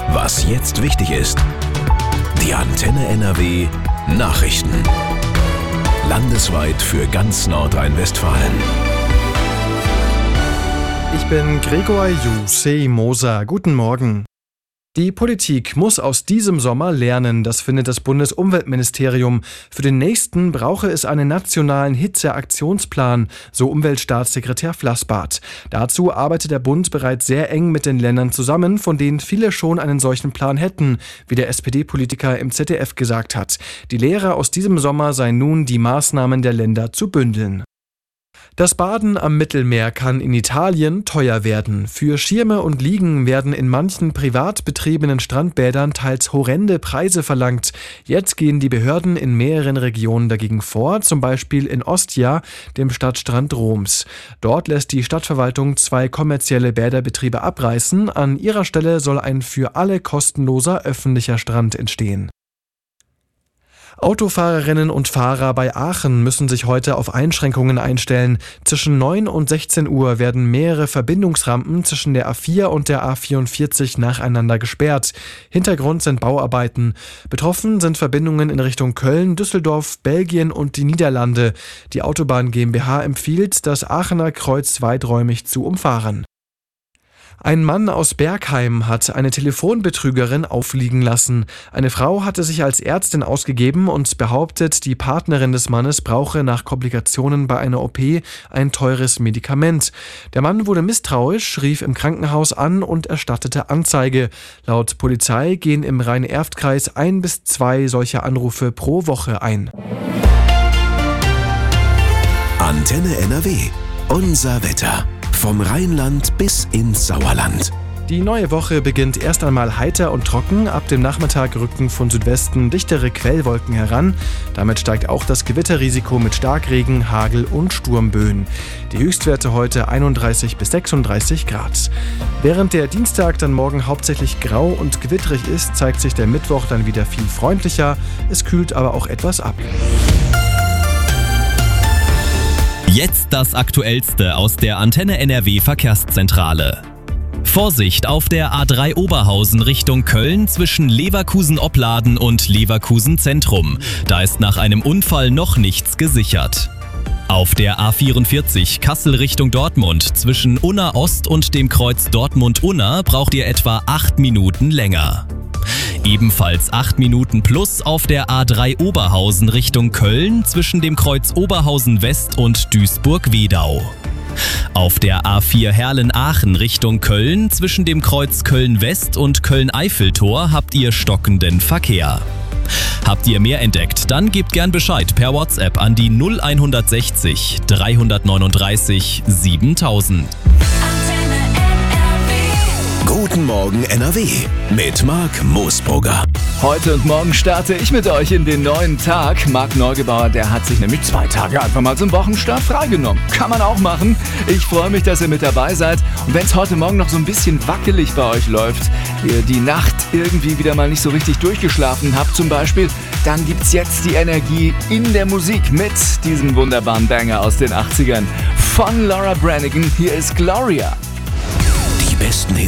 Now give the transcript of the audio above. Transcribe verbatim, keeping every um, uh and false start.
Was jetzt wichtig ist. Die Antenne N R W Nachrichten. Landesweit für ganz Nordrhein-Westfalen. Ich bin Gregor Jusey-Moser. Guten Morgen. Die Politik muss aus diesem Sommer lernen, das findet das Bundesumweltministerium. Für den nächsten brauche es einen nationalen Hitzeaktionsplan, so Umweltstaatssekretär Flassbart. Dazu arbeitet der Bund bereits sehr eng mit den Ländern zusammen, von denen viele schon einen solchen Plan hätten, wie der S P D-Politiker im Z D F gesagt hat. Die Lehre aus diesem Sommer sei nun, die Maßnahmen der Länder zu bündeln. Das Baden am Mittelmeer kann in Italien teuer werden. Für Schirme und Liegen werden in manchen privat betriebenen Strandbädern teils horrende Preise verlangt. Jetzt gehen die Behörden in mehreren Regionen dagegen vor, zum Beispiel in Ostia, dem Stadtstrand Roms. Dort lässt die Stadtverwaltung zwei kommerzielle Bäderbetriebe abreißen. An ihrer Stelle soll ein für alle kostenloser öffentlicher Strand entstehen. Autofahrerinnen und Fahrer bei Aachen müssen sich heute auf Einschränkungen einstellen. Zwischen neun und sechzehn Uhr werden mehrere Verbindungsrampen zwischen der A vier und der A vierundvierzig nacheinander gesperrt. Hintergrund sind Bauarbeiten. Betroffen sind Verbindungen in Richtung Köln, Düsseldorf, Belgien und die Niederlande. Die Autobahn GmbH empfiehlt, das Aachener Kreuz weiträumig zu umfahren. Ein Mann aus Bergheim hat eine Telefonbetrügerin auffliegen lassen. Eine Frau hatte sich als Ärztin ausgegeben und behauptet, die Partnerin des Mannes brauche nach Komplikationen bei einer O P ein teures Medikament. Der Mann wurde misstrauisch, rief im Krankenhaus an und erstattete Anzeige. Laut Polizei gehen im Rhein-Erft-Kreis ein bis zwei solcher Anrufe pro Woche ein. Antenne N R W. Unser Wetter. Vom Rheinland bis ins Sauerland. Die neue Woche beginnt erst einmal heiter und trocken. Ab dem Nachmittag rücken von Südwesten dichtere Quellwolken heran. Damit steigt auch das Gewitterrisiko mit Starkregen, Hagel und Sturmböen. Die Höchstwerte heute einunddreißig bis sechsunddreißig Grad. Während der Dienstag dann morgen hauptsächlich grau und gewitterig ist, zeigt sich der Mittwoch dann wieder viel freundlicher. Es kühlt aber auch etwas ab. Jetzt das Aktuellste aus der Antenne N R W Verkehrszentrale. Vorsicht auf der A drei Oberhausen Richtung Köln zwischen Leverkusen-Opladen und Leverkusen-Zentrum. Da ist nach einem Unfall noch nichts gesichert. Auf der A vierundvierzig Kassel Richtung Dortmund zwischen Unna Ost und dem Kreuz Dortmund-Unna braucht ihr etwa acht Minuten länger. Ebenfalls acht Minuten plus auf der A drei Oberhausen Richtung Köln zwischen dem Kreuz Oberhausen West und Duisburg-Wedau. Auf der A vier Herlen-Aachen Richtung Köln zwischen dem Kreuz Köln-West und Köln-Eiffeltor habt ihr stockenden Verkehr. Habt ihr mehr entdeckt, dann gebt gern Bescheid per WhatsApp an die null hundertsechzig dreihundertneununddreißig siebentausend. Guten Morgen N R W mit Marc Moosbrugger. Heute und morgen starte ich mit euch in den neuen Tag. Marc Neugebauer, der hat sich nämlich zwei Tage einfach mal zum Wochenstart freigenommen. Kann man auch machen. Ich freue mich, dass ihr mit dabei seid. Und wenn es heute Morgen noch so ein bisschen wackelig bei euch läuft, ihr die Nacht irgendwie wieder mal nicht so richtig durchgeschlafen habt zum Beispiel, dann gibt's jetzt die Energie in der Musik mit diesem wunderbaren Banger aus den achtzigern. Von Laura Branigan, hier ist Gloria. Die besten Hits